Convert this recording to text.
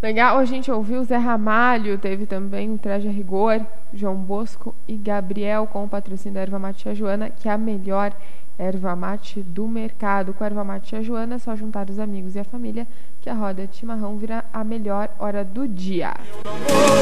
Legal, a gente ouviu Zé Ramalho, teve também o Traje a Rigor, João Bosco e Gabriel com o patrocínio da Erva Mate Tia Joana, que é a melhor erva mate do mercado. Com a Erva Mate Tia Joana é só juntar os amigos e a família, que a roda de chimarrão vira a melhor hora do dia.